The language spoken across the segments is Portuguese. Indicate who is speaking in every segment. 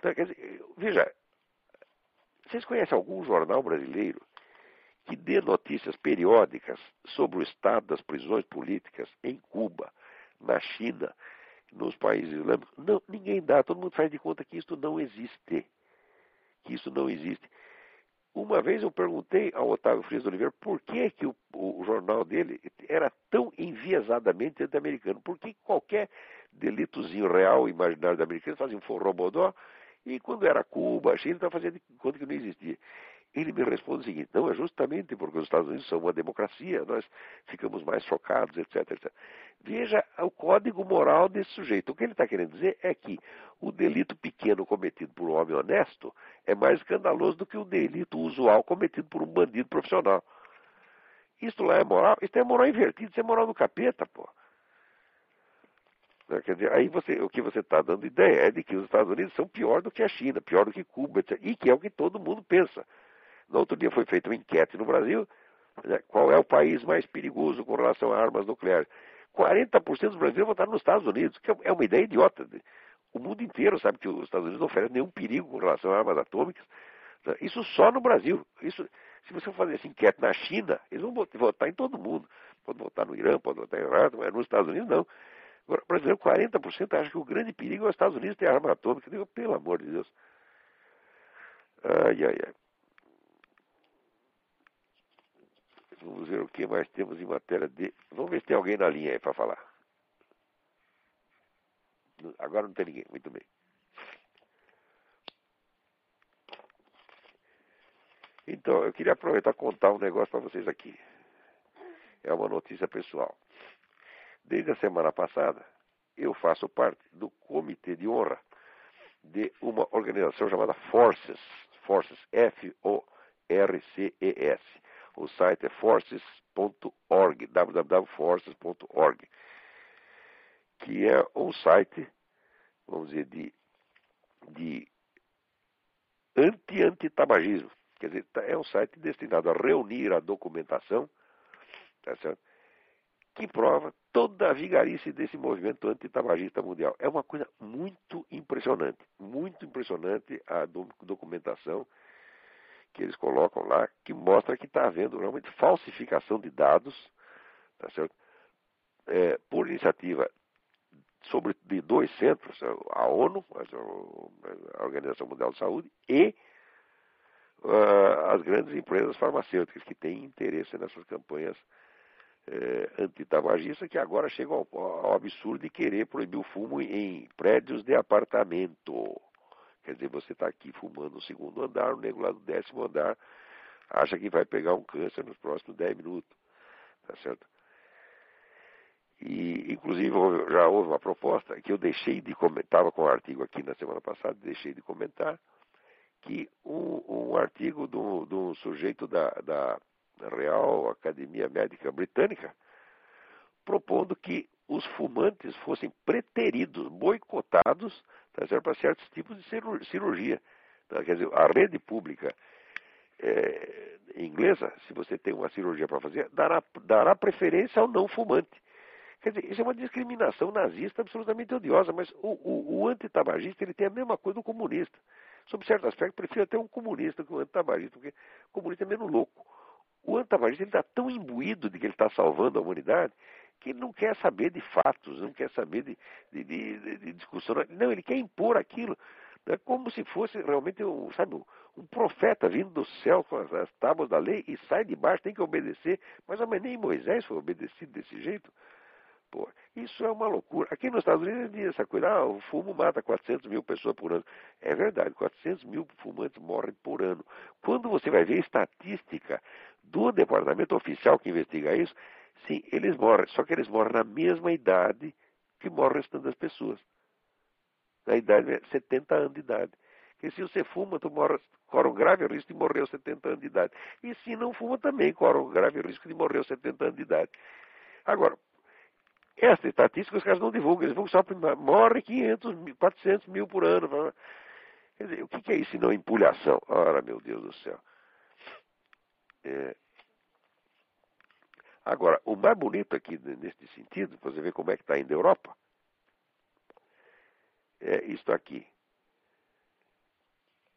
Speaker 1: Então, quer dizer, veja, vocês conhecem algum jornal brasileiro que dê notícias periódicas sobre o estado das prisões políticas em Cuba, na China, nos países islâmicos? Não, ninguém dá. Todo mundo faz de conta que isso não existe. Que isso não existe. Uma vez eu perguntei ao Otávio Frias de Oliveira por que o jornal dele era tão enviesadamente anti-americano. Por que qualquer delitozinho real, imaginário do americano, fazia um forrobodó, e quando era Cuba, a China, estava fazendo de conta que não existia. Ele me responde o seguinte: não, é justamente porque os Estados Unidos são uma democracia, nós ficamos mais chocados, etc, etc. Veja o código moral desse sujeito. O que ele está querendo dizer é que o delito pequeno cometido por um homem honesto é mais escandaloso do que o delito usual cometido por um bandido profissional. Isso lá é moral? Isso é moral invertido, isso é moral do capeta, pô. Quer dizer, aí o que você está dando ideia é de que os Estados Unidos são pior do que a China, pior do que Cuba, etc. E que é o que todo mundo pensa. No outro dia foi feita uma enquete no Brasil, né, qual é o país mais perigoso com relação a armas nucleares. 40% dos brasileiros votaram nos Estados Unidos, que é uma ideia idiota. O mundo inteiro sabe que os Estados Unidos não oferecem nenhum perigo com relação a armas atômicas. Isso só no Brasil. Isso, se você for fazer essa enquete na China, eles vão votar em todo mundo. Pode votar no Irã, pode votar em Iraque, mas nos Estados Unidos não. Agora, o brasileiro, 40% acha que o grande perigo é os Estados Unidos ter arma atômica. Eu digo, pelo amor de Deus. Ai, ai, ai. Vamos ver o que mais temos em matéria de... Vamos ver se tem alguém na linha aí para falar. Agora não tem ninguém, muito bem. Então, eu queria aproveitar e contar um negócio para vocês aqui. É uma notícia pessoal. Desde a semana passada, eu faço parte do comitê de honra de uma organização chamada Forces, F-O-R-C-E-S. O site é forces.org, www.forces.org, que é um site, vamos dizer, de anti-tabagismo. Quer dizer, é um site destinado a reunir a documentação, tá certo, que prova toda a vigarice desse movimento antitabagista mundial. É uma coisa muito impressionante a documentação que eles colocam lá, que mostra que está havendo realmente falsificação de dados, tá certo? Por iniciativa de dois centros, a ONU, a Organização Mundial de Saúde, e as grandes empresas farmacêuticas que têm interesse nessas campanhas antitabagistas, que agora chegam ao absurdo de querer proibir o fumo em prédios de apartamento. Quer dizer, você está aqui fumando no segundo andar, o nego lá do 10º andar acha que vai pegar um câncer nos próximos 10 minutos. Tá certo? E, inclusive, já houve uma proposta que eu deixei de comentar, estava com um artigo aqui na semana passada, deixei de comentar, que um artigo do sujeito da Real Academia Médica Britânica, propondo que os fumantes fossem preteridos, boicotados, tá certo, para certos tipos de cirurgia. Tá? Quer dizer, a rede pública inglesa, se você tem uma cirurgia para fazer, dará preferência ao não fumante. Quer dizer, isso é uma discriminação nazista absolutamente odiosa, mas o antitabagista ele tem a mesma coisa do comunista. Sob certo aspecto, prefiro até um comunista que um antitabagista, porque o comunista é menos louco. O antitabagista está tão imbuído de que ele está salvando a humanidade que ele não quer saber de fatos, não quer saber de discussão. Não, ele quer impor aquilo. É como se fosse realmente um profeta vindo do céu com as tábuas da lei e sai de baixo, tem que obedecer. Mas nem Moisés foi obedecido desse jeito. Pô, isso é uma loucura. Aqui nos Estados Unidos diz essa coisa, o fumo mata 400 mil pessoas por ano. É verdade, 400 mil fumantes morrem por ano. Quando você vai ver a estatística do departamento oficial que investiga isso, sim, eles morrem, só que eles morrem na mesma idade que morre o restante das pessoas. Na idade, 70 anos de idade. Porque se você fuma, tu corre um grave risco de morrer aos 70 anos de idade. E se não fuma, também corre um grave risco de morrer aos 70 anos de idade. Agora, essa estatística os caras não divulgam, eles vão só morre 500 mil, 400 mil por ano. Quer dizer, o que é isso se não empulhação? Ora, meu Deus do céu. Agora, o mais bonito aqui nesse sentido, para você ver como é que está indo a Europa, é isto aqui.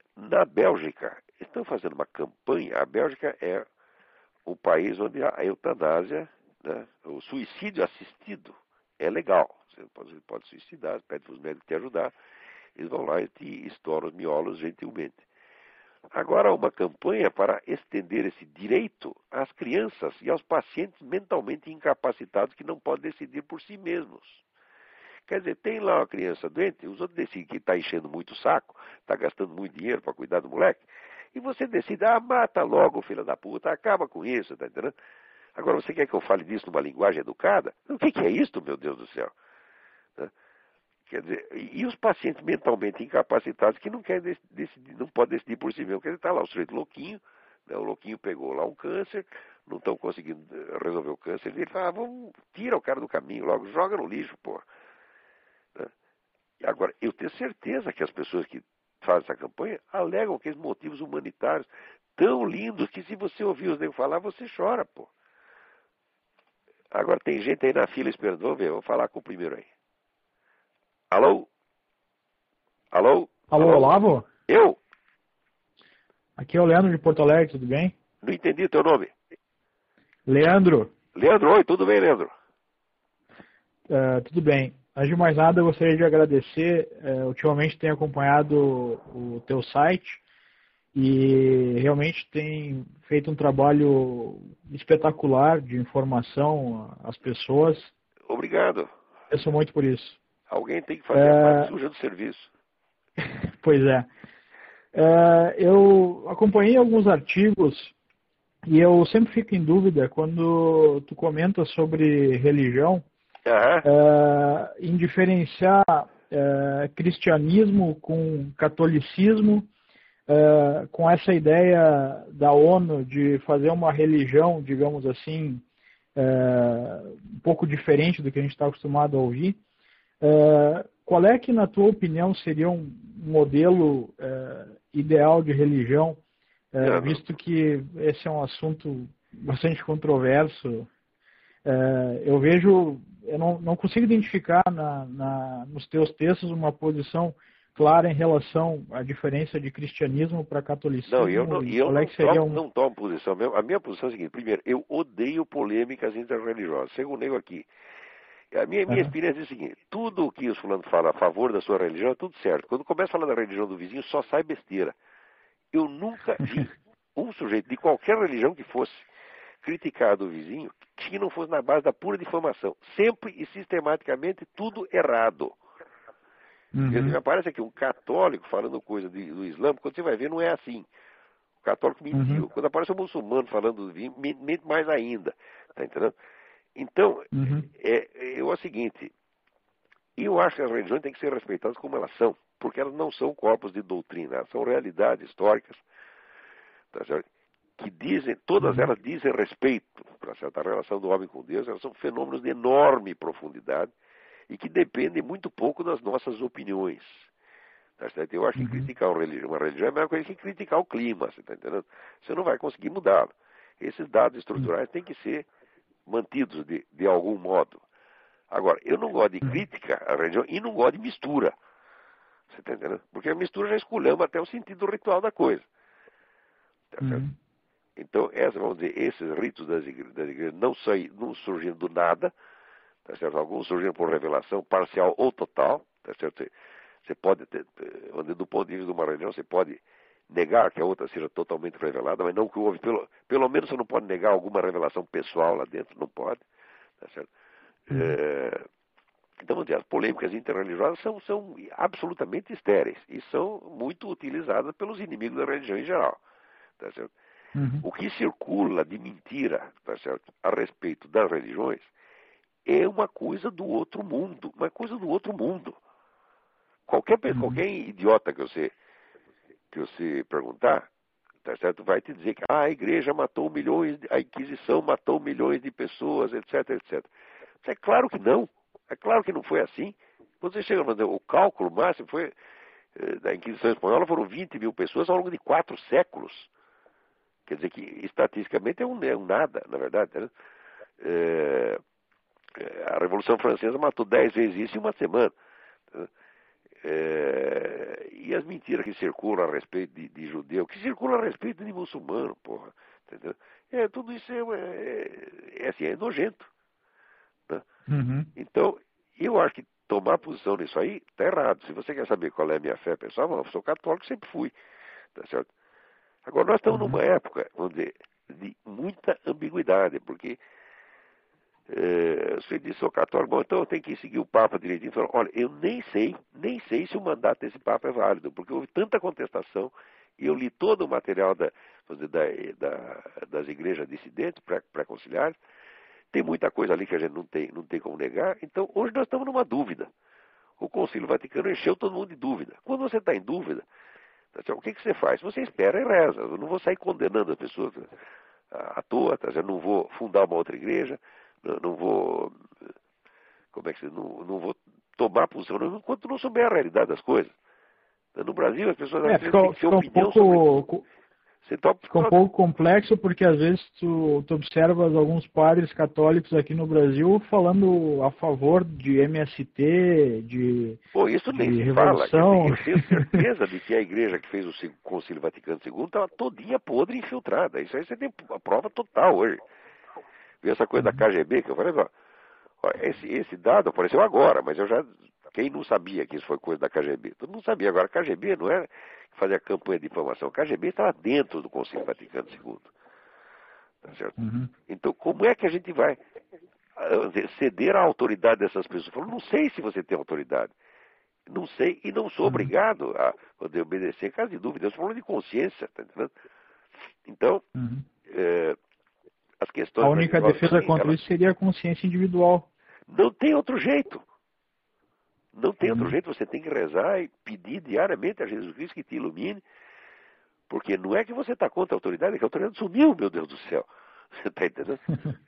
Speaker 1: Na Bélgica, estão fazendo uma campanha. A Bélgica é o país onde a eutanásia, né, o suicídio assistido é legal. Você pode suicidar, pede para os médicos te ajudar, eles vão lá e te estouram os miolos gentilmente. Agora, uma campanha para estender esse direito às crianças e aos pacientes mentalmente incapacitados que não podem decidir por si mesmos. Quer dizer, tem lá uma criança doente, os outros decidem que está enchendo muito o saco, está gastando muito dinheiro para cuidar do moleque, e você decide, mata logo, filho da puta, acaba com isso, tá entendendo? Agora, você quer que eu fale disso numa linguagem educada? O que é isso, meu Deus do céu? Né? Quer dizer, e os pacientes mentalmente incapacitados que não querem decidir, não podem decidir por si mesmo, quer dizer, está lá o sujeito louquinho, né, o louquinho pegou lá um câncer, não estão conseguindo resolver o câncer, ele fala, tira o cara do caminho logo, joga no lixo, pô. Né? Agora, eu tenho certeza que as pessoas que fazem essa campanha alegam aqueles motivos humanitários tão lindos que se você ouvir os negros falar, você chora, pô. Agora tem gente aí na fila esperando, vamos ver, vou falar com o primeiro aí. Alô? Alô?
Speaker 2: Alô,
Speaker 1: Alô?
Speaker 2: Olavo?
Speaker 1: Eu?
Speaker 2: Aqui é o Leandro de Porto Alegre, tudo bem?
Speaker 1: Não entendi teu nome.
Speaker 2: Leandro,
Speaker 1: Leandro, oi, tudo bem, Leandro?
Speaker 2: tudo bem. Antes de mais nada, eu gostaria de agradecer. Ultimamente tenho acompanhado o teu site e realmente tem feito um trabalho espetacular de informação às pessoas.
Speaker 1: Obrigado.
Speaker 2: Eu sou muito por isso.
Speaker 1: Alguém tem que fazer a parte suja do serviço.
Speaker 2: Pois é. Eu acompanhei alguns artigos e eu sempre fico em dúvida quando tu comenta sobre religião, em diferenciar cristianismo com catolicismo, com essa ideia da ONU de fazer uma religião, digamos assim, um pouco diferente do que a gente está acostumado a ouvir. Qual é que, na tua opinião, seria um modelo ideal de religião, visto que esse é um assunto bastante controverso? Eu não consigo identificar nos teus textos uma posição clara em relação à diferença de cristianismo para catolicismo.
Speaker 1: Não, não tomo posição mesmo. A minha posição é a seguinte: primeiro, eu odeio polêmicas interreligiosas. Segundo, eu aqui. A minha experiência é a seguinte: tudo o que os fulanos falam a favor da sua religião é tudo certo. Quando começa a falar da religião do vizinho, só sai besteira. Eu nunca vi um sujeito de qualquer religião que fosse criticar do vizinho que não fosse na base da pura difamação. Sempre e sistematicamente tudo errado. Me aparece aqui um católico falando coisa do Islã, quando você vai ver não é assim. O católico mentiu. Quando aparece um muçulmano falando do vinho, mente mais ainda. Tá entendendo? Então, é o seguinte, eu acho que as religiões têm que ser respeitadas como elas são, porque elas não são corpos de doutrina, elas são realidades históricas, tá certo? Que dizem, todas elas dizem respeito para certa relação do homem com Deus, elas são fenômenos de enorme profundidade e que dependem muito pouco das nossas opiniões. Tá certo? Eu acho que criticar uma religião é a mesma coisa que criticar o clima, você está entendendo? Você não vai conseguir mudá-lo. Esses dados estruturais têm que ser mantidos de algum modo. Agora, eu não gosto de crítica à religião e não gosto de mistura. Você está entendendo? Porque a mistura já esculhamba até o sentido ritual da coisa. Tá certo? Então, vamos dizer, esses ritos das igrejas não surgiram do nada. Tá certo? Alguns surgiram por revelação parcial ou total. Tá certo? Você pode, do ponto de vista de uma religião, você pode negar que a outra seja totalmente revelada, mas não que houve, pelo menos você não pode negar alguma revelação pessoal lá dentro, não pode, tá certo? Então, as polêmicas interreligiosas são absolutamente estéreis e são muito utilizadas pelos inimigos da religião em geral, tá certo? O que circula de mentira, tá certo, a respeito das religiões é uma coisa do outro mundo, Qualquer idiota que você perguntar, tá certo, vai te dizer que a igreja matou milhões, a Inquisição matou milhões de pessoas, etc, etc. É claro que não. É claro que não foi assim. Quando você chega a fazer o cálculo máximo da Inquisição Espanhola foram 20 mil pessoas ao longo de 4 séculos. Quer dizer que, estatisticamente, é um nada, na verdade. Né? A Revolução Francesa matou 10 vezes isso em uma semana. E as mentiras que circulam a respeito de judeu, que circulam a respeito de muçulmano, porra. Entendeu? Tudo isso assim, é nojento. Né?
Speaker 2: Uhum.
Speaker 1: Então, eu acho que tomar posição nisso aí está errado. Se você quer saber qual é a minha fé pessoal, eu sou católico, sempre fui. Tá certo? Agora, nós estamos numa época, vamos dizer, de muita ambiguidade, porque você diz, sou católico, bom, então eu tenho que seguir o Papa direitinho. Falo, olha, eu nem sei se o mandato desse Papa é válido, porque houve tanta contestação, e eu li todo o material das igrejas dissidentes, pré-conciliares, tem muita coisa ali que a gente não tem como negar, então hoje nós estamos numa dúvida. O Concílio Vaticano encheu todo mundo de dúvida. Quando você está em dúvida, o que você faz? Você espera e reza. Eu não vou sair condenando as pessoas à toa, eu não vou fundar uma outra igreja, não vou, não vou tomar posição enquanto não souber a realidade das coisas. No Brasil as pessoas às vezes têm que ter opinião sobre tudo.
Speaker 2: Fica um pouco complexo porque às vezes tu observas alguns padres católicos aqui no Brasil falando a favor de MST,
Speaker 1: isso nem se
Speaker 2: revolução.
Speaker 1: fala. Eu tenho certeza de que a igreja que fez o Concílio Vaticano II estava todinha podre e infiltrada. Isso aí você tem a prova total hoje. Viu essa coisa da KGB que eu falei, esse dado apareceu agora, mas quem não sabia que isso foi coisa da KGB? Todo mundo sabia. Agora, a KGB não era fazer a campanha de difamação. A KGB estava dentro do Concílio Vaticano II. Tá certo?
Speaker 2: Uhum.
Speaker 1: Então, como é que a gente vai ceder à autoridade dessas pessoas? Eu falo, não sei se você tem autoridade. Não sei e não sou obrigado a poder obedecer em caso de dúvida. Eu estou falando de consciência, tá entendendo? Então, as questões...
Speaker 2: A única defesa contra isso seria a consciência individual.
Speaker 1: Não tem outro jeito. Não tem outro jeito, você tem que rezar e pedir diariamente a Jesus Cristo que te ilumine, porque não é que você está contra a autoridade, é que a autoridade sumiu, meu Deus do céu. Você está entendendo?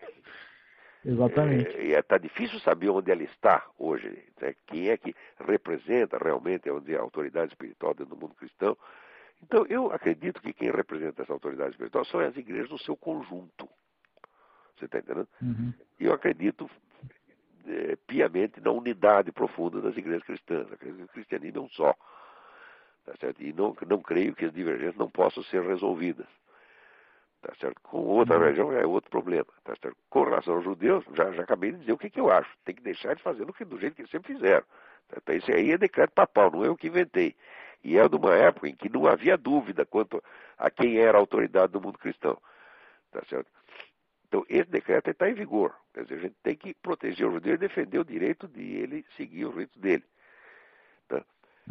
Speaker 2: Exatamente.
Speaker 1: E está difícil saber onde ela está hoje, né? Quem é que representa realmente a autoridade espiritual dentro do mundo cristão. Então, eu acredito que quem representa essa autoridade espiritual são as igrejas no seu conjunto. Você está entendendo? E eu acredito piamente na unidade profunda das igrejas cristãs. O cristianismo é um só. Tá certo? E não creio que as divergências não possam ser resolvidas. Tá certo? Com outra religião é outro problema. Tá certo? Com relação aos judeus, já acabei de dizer o que eu acho. Tem que deixar eles fazendo do jeito que eles sempre fizeram. Tá certo? Isso aí é decreto papal, não é eu que inventei. E é de uma época em que não havia dúvida quanto a quem era a autoridade do mundo cristão. Tá certo? Então, esse decreto está em vigor. Quer dizer, a gente tem que proteger o judeu e defender o direito de ele seguir o rito dele. Tá?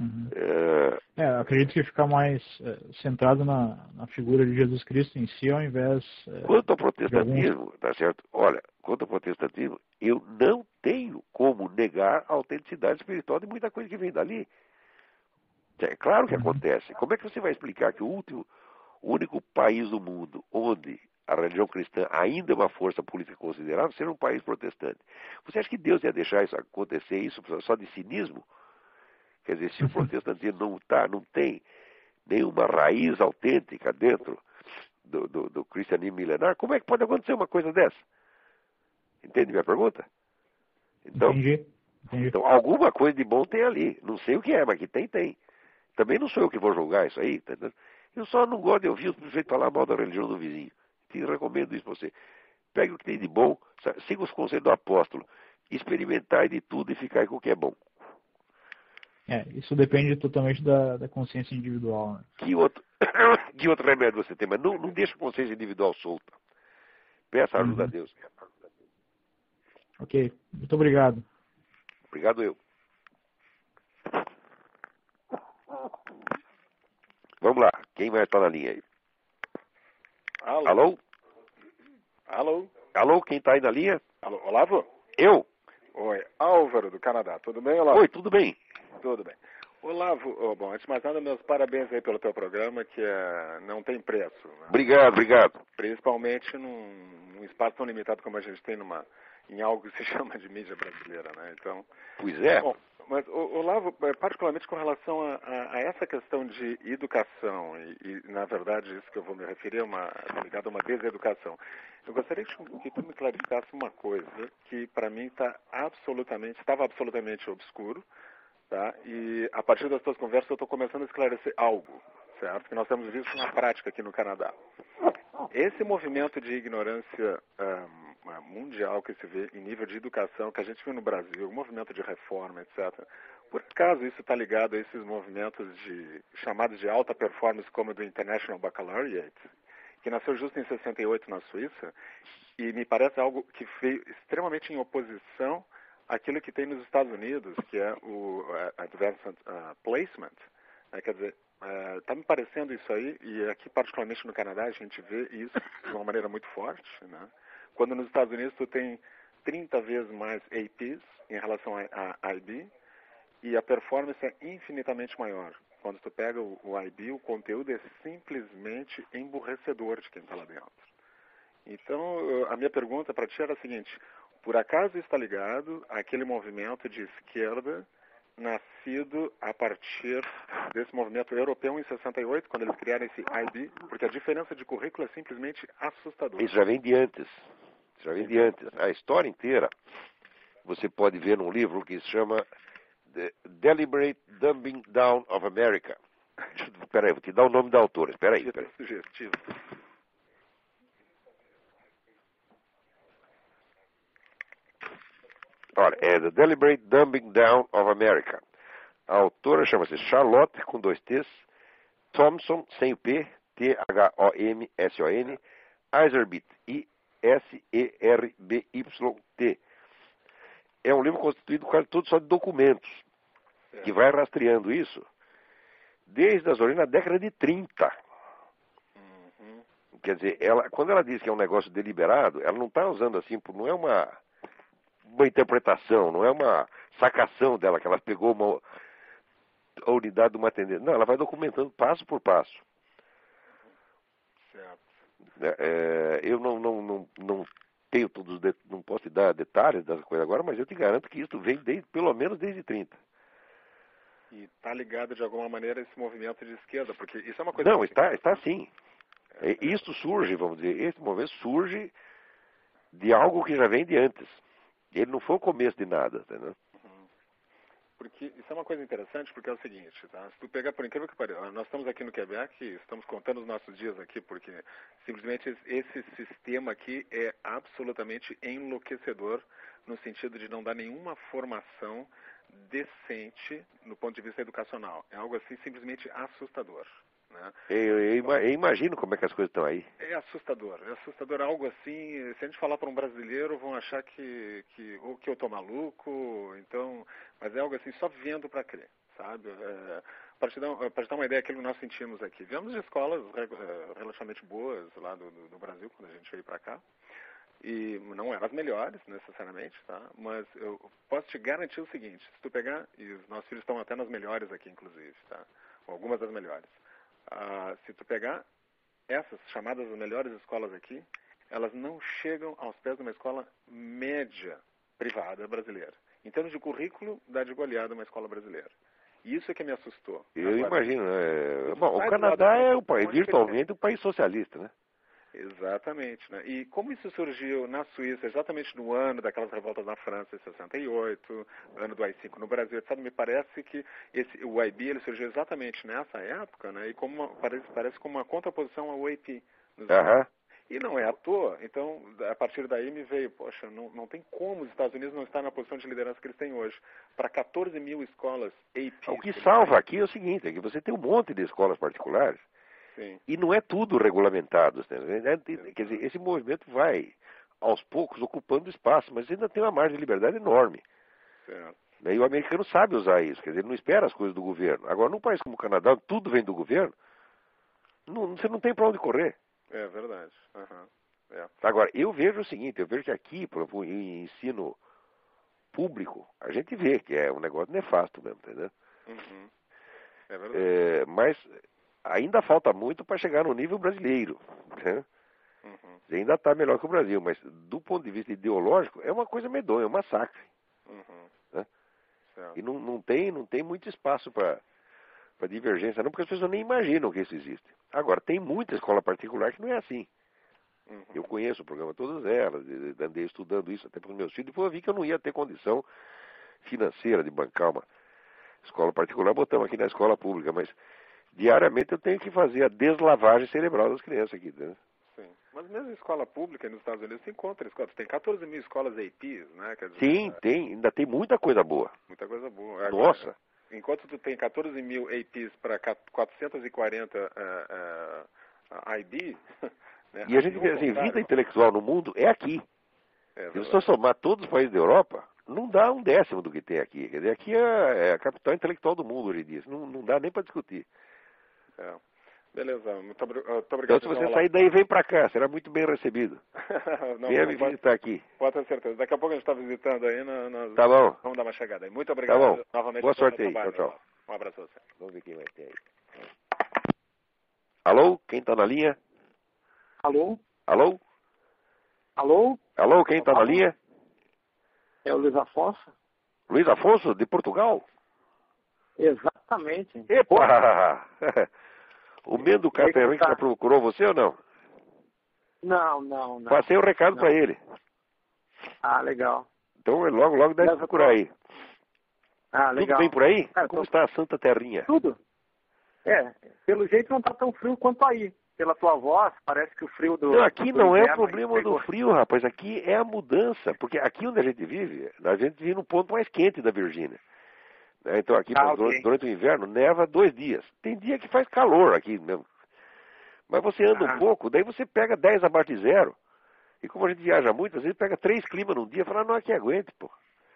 Speaker 2: Acredito que ficar mais centrado na figura de Jesus Cristo em si, ao invés...
Speaker 1: Quanto ao protestantismo, tá certo? Olha, quanto ao protestantismo, eu não tenho como negar a autenticidade espiritual de muita coisa que vem dali. É claro que acontece. Como é que você vai explicar que o único país do mundo onde a religião cristã ainda é uma força política considerável seja um país protestante? Você acha que Deus ia deixar isso acontecer isso só de cinismo? Quer dizer, se o protestantismo não tem nenhuma raiz autêntica dentro do cristianismo milenar, como é que pode acontecer uma coisa dessa? Entende minha pergunta? Então,
Speaker 2: Entendi.
Speaker 1: Então, alguma coisa de bom tem ali. Não sei o que é, mas que tem. Também não sou eu que vou julgar isso aí, tá entendendo? Eu só não gosto de ouvir o sujeito falar mal da religião do vizinho. Te recomendo isso pra você. Pegue o que tem de bom, siga os conselhos do apóstolo, experimentar de tudo e ficar com o que é bom.
Speaker 2: Isso depende totalmente da consciência individual. Né?
Speaker 1: Que outro remédio você tem? Mas não deixa a consciência individual solta. Peça ajuda a Deus.
Speaker 2: Ok, muito obrigado.
Speaker 1: Obrigado eu. Vamos lá, quem vai estar na linha aí? Alô? Alô, quem está aí na linha?
Speaker 3: Alô, Olavo?
Speaker 1: Eu?
Speaker 3: Oi, Álvaro do Canadá. Tudo bem, Olavo?
Speaker 1: Oi, tudo bem?
Speaker 3: Tudo bem. Olavo, bom, antes de mais nada, meus parabéns aí pelo teu programa, que não tem preço. Né?
Speaker 1: Obrigado.
Speaker 3: Principalmente num espaço tão limitado como a gente tem em algo que se chama de mídia brasileira, né? Então,
Speaker 1: pois é.
Speaker 3: Bom, mas, Olavo, particularmente com relação a essa questão de educação, e na verdade isso que eu vou me referir é ligado a uma deseducação. Eu gostaria que tu me clarificasse uma coisa que para mim estava absolutamente obscuro, Tá? E a partir das tuas conversas eu estou começando a esclarecer algo, certo? Que nós temos visto na prática aqui no Canadá. Esse movimento de ignorância mundial que se vê em nível de educação, que a gente viu no Brasil, o movimento de reforma, etc. Por acaso isso está ligado a esses movimentos chamados de alta performance, como o do International Baccalaureate, que nasceu justo em 68 na Suíça, e me parece algo que veio extremamente em oposição àquilo que tem nos Estados Unidos, que é o Advanced Placement. Quer dizer, está me parecendo isso aí, e aqui particularmente no Canadá a gente vê isso de uma maneira muito forte, né? Quando nos Estados Unidos tu tem 30 vezes mais APs em relação a IB, e a performance é infinitamente maior. Quando tu pega o IB, o conteúdo é simplesmente emburrecedor de quem está lá dentro. Então, a minha pergunta para ti era a seguinte: por acaso está ligado àquele movimento de esquerda nascido a partir desse movimento europeu em 68, quando eles criaram esse IB? Porque a diferença de currículo é simplesmente assustadora.
Speaker 1: Isso já vem de antes. Já vem de antes. A história inteira você pode ver num livro que se chama The Deliberate Dumbing Down of America. Espera aí, vou te dar o nome da autora. Espera aí.
Speaker 3: Sugestivo.
Speaker 1: Olha, é The Deliberate Dumbing Down of America. A autora chama-se Charlotte, com 2 T's, Thompson, sem o P, Thomson, Iserbyt, Iserbyt. É um livro constituído quase todo só de documentos, que vai rastreando isso desde as origens da década de 30. Quer dizer, quando ela diz que é um negócio deliberado, ela não está usando assim, não é uma interpretação, não é uma sacação dela, que ela pegou a unidade de uma tendência. Não, ela vai documentando passo por passo.
Speaker 3: Certo.
Speaker 1: Eu não tenho todos não posso te dar detalhes dessa coisa agora, mas eu te garanto que isso vem pelo menos desde 30.
Speaker 3: E está ligado de alguma maneira a esse movimento de esquerda, porque isso é uma coisa...
Speaker 1: Não, está sim. Isso surge, vamos dizer, esse movimento surge de algo que já vem de antes. Ele não foi o começo de nada, entendeu?
Speaker 3: Porque isso é uma coisa interessante, porque é o seguinte, tá? Se tu pegar, por incrível que pareça, nós estamos aqui no Quebec, estamos contando os nossos dias aqui, porque simplesmente esse sistema aqui é absolutamente enlouquecedor, no sentido de não dar nenhuma formação decente no ponto de vista educacional. É algo assim simplesmente assustador. Né?
Speaker 1: Eu imagino como é que as coisas estão aí.
Speaker 3: É assustador algo assim. Se a gente falar para um brasileiro, vão achar que eu tô maluco, então, mas é algo assim, só vendo para crer, sabe? Para te dar uma ideia daquilo que nós sentimos aqui. Viemos de escolas relativamente boas lá do Brasil, quando a gente veio para cá, e não eram as melhores, necessariamente, tá? Mas eu posso te garantir o seguinte: se tu pegar, e os nossos filhos estão até nas melhores aqui, inclusive, tá? Algumas das melhores. Se tu pegar essas chamadas as melhores escolas aqui, elas não chegam aos pés de uma escola média privada brasileira. Em termos de currículo, dá de goleada uma escola brasileira. E isso é que me assustou.
Speaker 1: Eu imagino. Bom, o Canadá é virtualmente um país socialista, né?
Speaker 3: Exatamente, né? E como isso surgiu na Suíça, exatamente no ano daquelas revoltas na França, em 68, ano do AI-5 no Brasil, etc., me parece que o IB ele surgiu exatamente nessa época, né? E parece como uma contraposição ao AP. E não é à toa. Então, a partir daí me veio, poxa, não tem como os Estados Unidos não estar na posição de liderança que eles têm hoje. Para 14 mil escolas AP.
Speaker 1: O que salva aqui é o seguinte, é que você tem um monte de escolas particulares.
Speaker 3: Sim.
Speaker 1: E não é tudo regulamentado. Quer dizer, esse movimento vai, aos poucos, ocupando espaço, mas ainda tem uma margem de liberdade enorme.
Speaker 3: Certo.
Speaker 1: E o americano sabe usar isso, quer dizer, ele não espera as coisas do governo. Agora, num país como o Canadá, tudo vem do governo, você não tem para onde correr.
Speaker 3: É verdade.
Speaker 1: Agora, eu vejo o seguinte, eu vejo que aqui, por exemplo, em ensino público, a gente vê que é um negócio nefasto mesmo, entendeu?
Speaker 3: É verdade.
Speaker 1: Mas ainda falta muito para chegar no nível brasileiro, né? Ainda está melhor que o Brasil, mas do ponto de vista ideológico é uma coisa medonha, é um massacre. Né? E não tem muito espaço para divergência, não, porque as pessoas nem imaginam que isso existe. Agora, tem muita escola particular que não é assim. Eu conheço o programa, todas elas, andei estudando isso até para os meus filhos, depois eu vi que eu não ia ter condição financeira de bancar Escola particular botamos aqui na escola pública, mas diariamente eu tenho que fazer a deslavagem cerebral das crianças aqui, né?
Speaker 3: Sim. Mas mesmo em escola pública nos Estados Unidos, você encontra escolas. Tem 14 mil escolas APs, né? Quer dizer,
Speaker 1: Sim, tem. Ainda tem muita coisa boa.
Speaker 3: muita coisa boa. Agora,
Speaker 1: Nossa.
Speaker 3: enquanto tu tem 14 mil APs para 440 IB, né,
Speaker 1: E a gente vê assim, vida intelectual no mundo é aqui. Se você somar todos os países da Europa, não dá um décimo do que tem aqui. Quer dizer, aqui é a capital intelectual do mundo hoje em dia. Não dá nem para discutir.
Speaker 3: É. Beleza, muito obrigado.
Speaker 1: Então, se você sair daí, vem para cá. Será muito bem recebido. Venha me
Speaker 3: pode,
Speaker 1: visitar aqui.
Speaker 3: pode ter certeza. Daqui a pouco a gente está visitando aí.
Speaker 1: Tá bom.
Speaker 3: Vamos dar uma chegada aí. Muito obrigado.
Speaker 1: Tá bom.
Speaker 3: Novamente.
Speaker 1: Boa sorte aí. Tchau, tchau.
Speaker 3: Um abraço a você.
Speaker 1: Vamos ver quem vai ter aí. Alô? Quem está na linha?
Speaker 4: Alô?
Speaker 1: Alô?
Speaker 4: Alô?
Speaker 1: Alô? Quem está na linha?
Speaker 4: É o Luiz Afonso?
Speaker 1: Luiz Afonso, de Portugal?
Speaker 4: Exatamente.
Speaker 1: Epa! O Mendo Caterwin já procurou você ou não?
Speaker 4: Não.
Speaker 1: Passei o recado para ele.
Speaker 4: Ah, legal.
Speaker 1: Então logo deve procurar aí.
Speaker 4: Ah, legal.
Speaker 1: Tudo bem por aí?
Speaker 4: Cara,
Speaker 1: Como está a Santa Terrinha?
Speaker 4: Tudo. Pelo jeito não está tão frio quanto aí. Pela tua voz, parece que o frio do...
Speaker 1: Não, aqui não é o
Speaker 4: inverno
Speaker 1: problema
Speaker 4: pegou.
Speaker 1: do frio, rapaz. Aqui é a mudança. Porque aqui onde a gente vive no ponto mais quente da Virgínia. Então aqui, durante o inverno, neva 2 dias. Tem dia que faz calor aqui mesmo. Mas você anda um pouco, daí você pega 10 abaixo de zero. E como a gente viaja muito, às vezes pega 3 climas num dia e fala, não, aqui aguente, pô.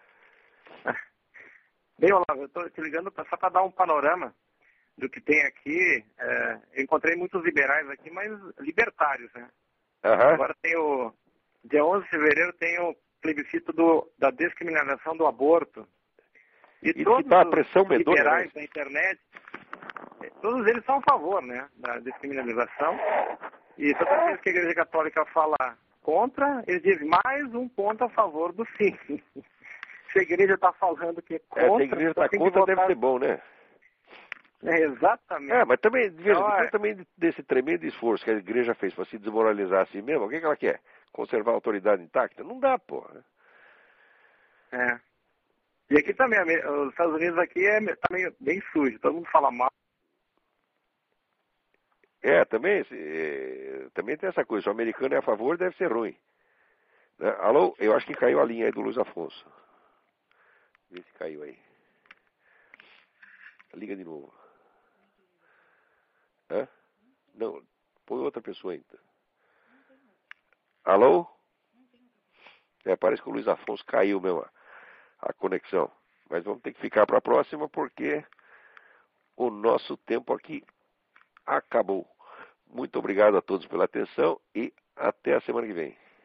Speaker 4: Bem, Olavo, eu estou te ligando só para dar um panorama do que tem aqui. Eu encontrei muitos liberais aqui, mas libertários, né? Agora tem dia 11 de fevereiro tem o plebiscito da descriminalização do aborto. E todos
Speaker 1: tá a pressão
Speaker 4: os liberais da internet, todos eles são a favor, né, da descriminalização. E toda vez que a Igreja Católica fala contra, eles dizem mais um ponto a favor do sim. Se a Igreja está falando que é contra...
Speaker 1: se a Igreja está contra, deve ser bom, né?
Speaker 4: Exatamente.
Speaker 1: Mas também, depois também desse tremendo esforço que a Igreja fez para se desmoralizar assim mesmo, o que ela quer? Conservar a autoridade intacta? Não dá, porra.
Speaker 4: E aqui também, os Estados Unidos aqui tá bem sujo, todo mundo fala mal.
Speaker 1: Também tem essa coisa, se o americano é a favor, deve ser ruim. Né? Alô? Eu acho que caiu a linha aí do Luiz Afonso. Vê se caiu aí. Liga de novo. Não, põe outra pessoa aí. Alô? Parece que o Luiz Afonso caiu mesmo a conexão. Mas vamos ter que ficar para a próxima porque o nosso tempo aqui acabou. Muito obrigado a todos pela atenção e até a semana que vem.